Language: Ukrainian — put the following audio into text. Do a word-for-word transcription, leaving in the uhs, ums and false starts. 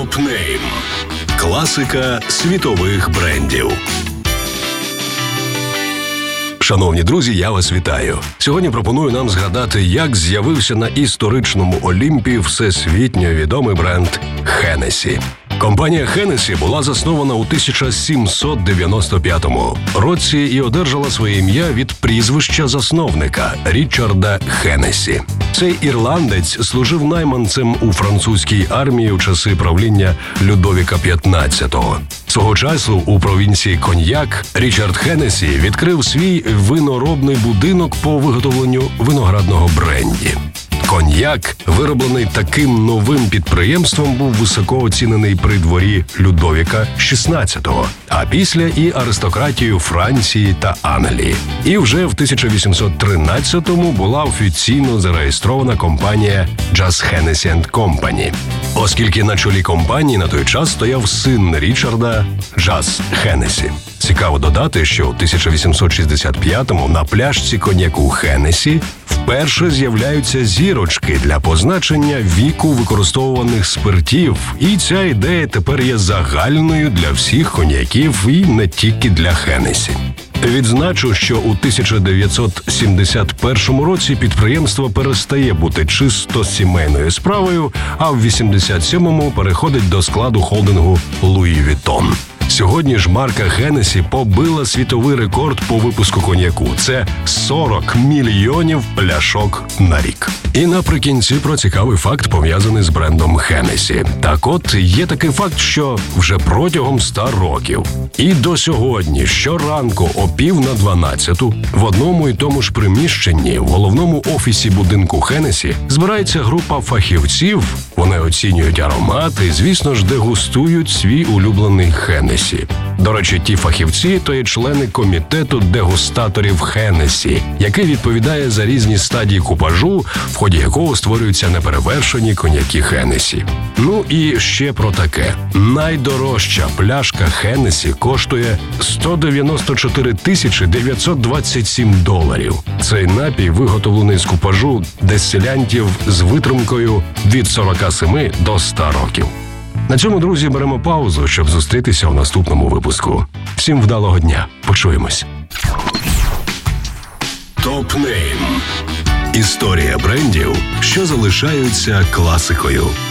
Топ-нейм. Класика світових брендів. Шановні друзі, я вас вітаю. Сьогодні пропоную нам згадати, як з'явився на історичному Олімпі всесвітньо відомий бренд Hennessy. Компанія Hennessy була заснована у тисяча сімсот дев'яносто п'ятому році і одержала своє ім'я від прізвища засновника Річарда Хеннесі. Цей ірландець служив найманцем у французькій армії у часи правління Людовіка п'ятнадцятого. Свого часу у провінції Коньяк Річард Хеннесі відкрив свій виноробний будинок по виготовленню виноградного бренді. Коньяк, вироблений таким новим підприємством, був високо оцінений при дворі Людовіка шістнадцятого, а після і аристократією Франції та Англії. І вже в тисяча вісімсот тринадцятому була офіційно зареєстрована компанія Just Hennessy енд Company. Оскільки на чолі компанії на той час стояв син Річарда Just Hennessy. Цікаво додати, що у тисяча вісімсот шістдесят п'ятому на пляшці коньяку Hennessy вперше з'являються зірочки для позначення віку використовуваних спиртів. І ця ідея тепер є загальною для всіх коньяків і не тільки для Hennessy. Відзначу, що у тисяча дев'ятсот сімдесят першому році підприємство перестає бути чисто сімейною справою, а в вісімдесят сьомому переходить до складу холдингу Луї Вітон. Сьогодні ж марка Hennessy побила світовий рекорд по випуску коньяку. Це сорок мільйонів пляшок на рік. І наприкінці про цікавий факт, пов'язаний з брендом Hennessy. Так от, є такий факт, що вже протягом ста років і до сьогодні щоранку о пів на дванадцяту в одному і тому ж приміщенні в головному офісі будинку Hennessy збирається група фахівців, вони оцінюють аромати і, звісно ж, дегустують свій улюблений Hennessy. До речі, ті фахівці – то є члени комітету дегустаторів Hennessy, який відповідає за різні стадії купажу, в ході якого створюються неперевершені коньяки Hennessy. Ну і ще про таке. Найдорожча пляшка Hennessy коштує сто дев'яносто чотири тисячі дев'ятсот двадцять сім доларів. Цей напій виготовлений з купажу дистилянтів з витримкою від сорока семи до ста років. На цьому, друзі, беремо паузу, щоб зустрітися в наступному випуску. Всім вдалого дня. Почуємось. Топ-нейм. Історія брендів, що залишаються класикою.